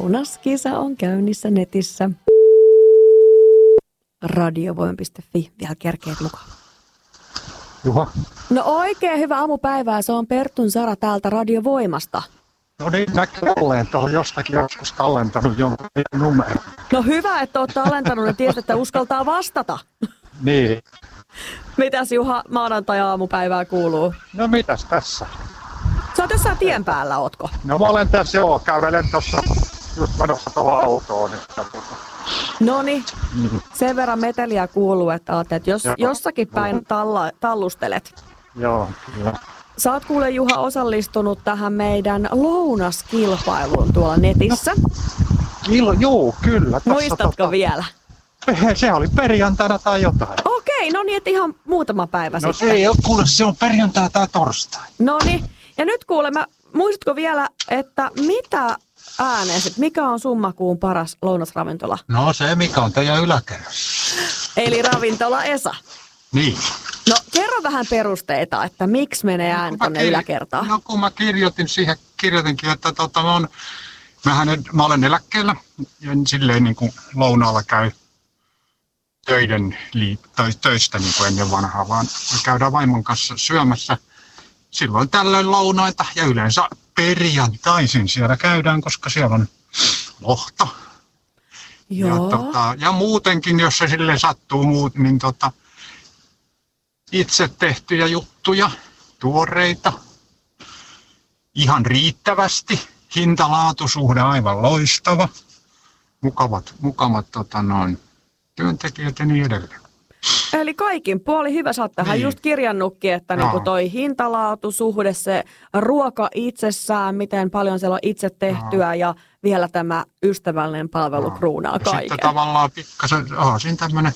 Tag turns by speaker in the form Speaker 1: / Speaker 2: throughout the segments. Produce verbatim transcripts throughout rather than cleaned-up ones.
Speaker 1: lounaskisa on käynnissä netissä. radiovoima piste fi, vielä kerkeet mukaan.
Speaker 2: Juha.
Speaker 1: No oikein hyvää aamupäivää, se on Perttun Sara täältä Radiovoimasta.
Speaker 2: No niin, näkyy olleen tuohon jostakin joskus tallentanut jonkun numero.
Speaker 1: No hyvä, että oot tallentanut ja tiesit, että uskaltaa vastata.
Speaker 2: Niin.
Speaker 1: Mitäs Juha maanantai-aamupäivää kuuluu?
Speaker 2: No mitäs tässä?
Speaker 1: Sä oot jossain tien päällä, ootko?
Speaker 2: No mä olen tässä, joo, kävelen tuossa just menossa tuohon autoon.
Speaker 1: Noniin, mm. sen verran meteliä kuuluu, että oot, että jos joo. jossakin päin talla, tallustelet.
Speaker 2: Joo, kyllä.
Speaker 1: Sä oot kuule Juha osallistunut tähän meidän lounaskilpailuun tuolla netissä.
Speaker 2: Ilo, joo, kyllä. Tässä
Speaker 1: Muistatko tota, vielä?
Speaker 2: Se oli perjantaina tai jotain.
Speaker 1: Okei, no niin, että ihan muutama päivä
Speaker 2: no,
Speaker 1: sitten.
Speaker 2: No ei ole, kuule, se on perjantai tai torstai.
Speaker 1: No niin, ja nyt kuule, mä, muistatko vielä, että mitä äänesit, mikä on Summakuun paras lounasravintola?
Speaker 2: No se, mikä on teidän yläkerrassa.
Speaker 1: Eli ravintola Esa.
Speaker 2: Niin.
Speaker 1: No kerro vähän perusteita, että miksi menee ääni tuonne kir- yläkertaan.
Speaker 2: No kun mä kirjoitin siihen, kirjoitinkin, että tota, mä, on, mähän, mä olen eläkkeellä ja silleen niin kuin lounaalla käy töiden, tai töistä niin kuin ennen vanhaa, vaan me käydään vaimon kanssa syömässä silloin tällöin lounaita ja yleensä perjantaisin siellä käydään, koska siellä on lohta.
Speaker 1: Joo.
Speaker 2: Ja, tota, ja muutenkin, jos se silleen sattuu muut, niin tota, itse tehtyjä juttuja, tuoreita, ihan riittävästi, hinta-laatusuhde aivan loistava, mukavat, mukavat tota noin, työntekijät ja niin edelleen.
Speaker 1: Eli kaikin puoli hyvä, sä oot tähän niin. just kirjannutkin, että no. niinku toi hintalaatusuhde, se ruoka itsessään, miten paljon siellä on itse tehtyä no. ja vielä tämä ystävällinen palvelu no. kruunaa kaiken.
Speaker 2: Sitten tavallaan pikkasen, oh, siinä tämmönen,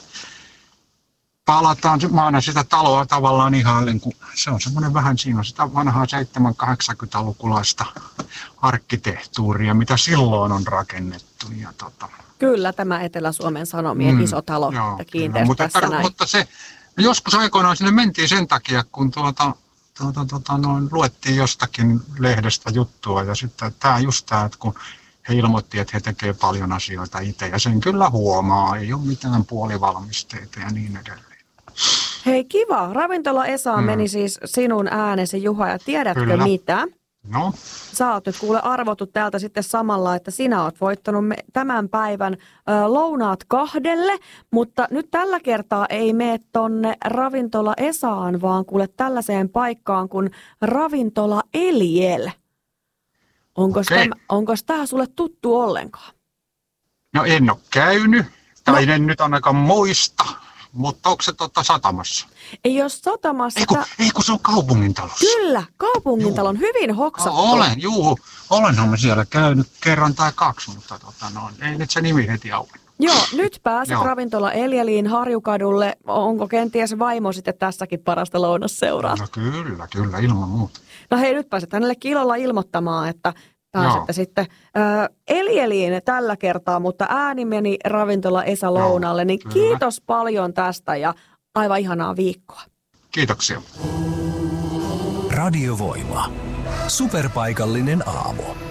Speaker 2: palataan, mä aina sitä taloa tavallaan ihailen, kun se on semmoinen vähän, siinä on sitä vanhaa seitsemänkymmentä-kahdeksankymmentälukulaista arkkitehtuuria, mitä silloin on rakennettu. Ja tota.
Speaker 1: Kyllä, tämä Etelä-Suomen Sanomien mm, iso talo joo, ja kiinteistö
Speaker 2: mutta,
Speaker 1: tässä näin.
Speaker 2: Mutta se, joskus aikoinaan sinne mentiin sen takia, kun tuota, tuota, tuota, noin, luettiin jostakin lehdestä juttua ja sitten tämä just tämä, että kun he ilmoitti, että he tekevät paljon asioita itse ja sen kyllä huomaa, ei ole mitään puolivalmisteita ja niin edelleen.
Speaker 1: Hei kiva, ravintola Esa mm. meni siis sinun äänesi Juha ja tiedätkö kyllä. mitä?
Speaker 2: No.
Speaker 1: Sä oot nyt kuule arvottu täältä sitten samalla, että sinä oot voittanut tämän päivän ö, lounaat kahdelle, mutta nyt tällä kertaa ei mene tonne ravintola Esaan, vaan kuule tällaiseen paikkaan kuin ravintola Eliel. Onko okay. tämä sulle tuttu ollenkaan?
Speaker 2: No en ole käynyt, tai no. en nyt ainakaan muista. Mutta onko se tuota satamassa?
Speaker 1: Ei ole satamassa.
Speaker 2: Ei kun, ei kun se on kaupungintalossa.
Speaker 1: Kyllä, kaupungintalon juu. hyvin hoksattu.
Speaker 2: O, olen, juu. Olenhan mä siellä käynyt kerran tai kaksi, mutta tota, no, ei nyt se nimi heti auennut.
Speaker 1: Joo, nyt pääset Joo. ravintola Elieliin Harjukadulle. Onko kenties vaimo sitten tässäkin parasta lounasseuraa?
Speaker 2: No kyllä, kyllä, ilman muuta.
Speaker 1: No hei, nyt pääset hänelle kilolla ilmoittamaan, että pääsette Joo. sitten äh, Elieliin tällä kertaa, mutta ääni meni ravintola Esa lounalle, niin kyllä. kiitos paljon tästä ja aivan ihanaa viikkoa.
Speaker 2: Kiitoksia.
Speaker 3: Radiovoima. Superpaikallinen aamu.